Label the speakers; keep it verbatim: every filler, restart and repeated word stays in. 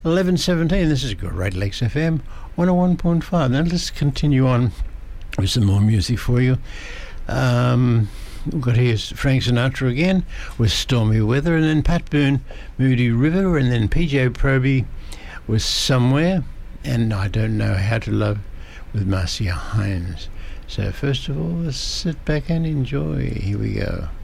Speaker 1: eleven seventeen, this is Great Lakes F M one oh one point five. Now let's continue on with some more music for you. Um, we've got here Frank Sinatra again with Stormy Weather, and then Pat Boone, Moody River, and then P J Proby with Somewhere, and I Don't Know How to Love with Marcia Hines. So first of all, let's sit back and enjoy. Here we go.